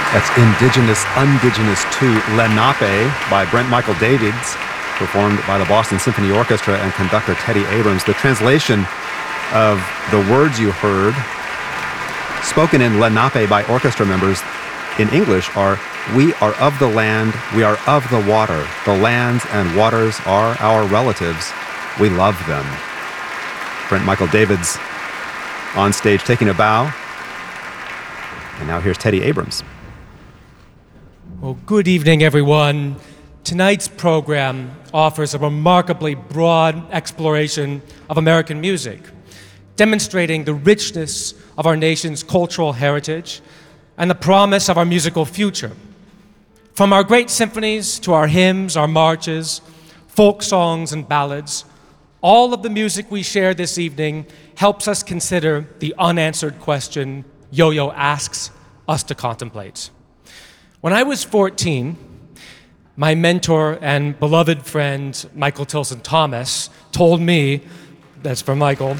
That's Indigenous 2 Lenape by Brent Michael Davids, performed by the Boston Symphony Orchestra and conductor Teddy Abrams. The translation of the words you heard, spoken in Lenape by orchestra members in English, are, "We are of the land, we are of the water. The lands and waters are our relatives. We love them." Brent Michael Davids on stage taking a bow. And now here's Teddy Abrams. Well, good evening, everyone. Tonight's program offers a remarkably broad exploration of American music, demonstrating the richness of our nation's cultural heritage and the promise of our musical future. From our great symphonies to our hymns, our marches, folk songs, and ballads, all of the music we share this evening helps us consider the unanswered question Yo-Yo asks us to contemplate. When I was 14, my mentor and beloved friend, Michael Tilson Thomas, told me, that's for Michael,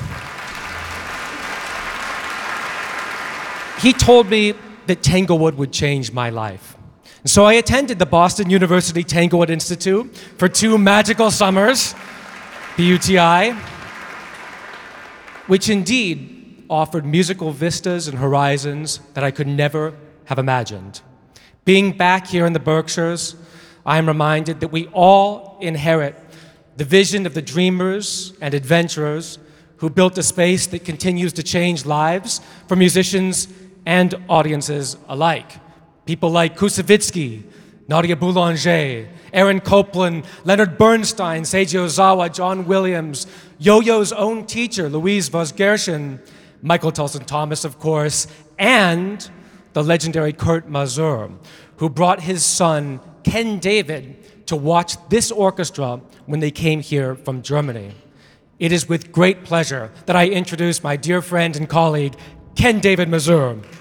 he told me that Tanglewood would change my life. And so I attended the Boston University Tanglewood Institute for 2 magical summers, BUTI, which indeed offered musical vistas and horizons that I could never have imagined. Being back here in the Berkshires, I am reminded that we all inherit the vision of the dreamers and adventurers who built a space that continues to change lives for musicians and audiences alike. People like Kusevitsky, Nadia Boulanger, Aaron Copland, Leonard Bernstein, Seiji Ozawa, John Williams, Yo-Yo's own teacher, Louise Vosgershon, Michael Tilson Thomas, of course, and the legendary Kurt Masur, who brought his son, Ken David, to watch this orchestra when they came here from Germany. It is with great pleasure that I introduce my dear friend and colleague, Ken David Masur.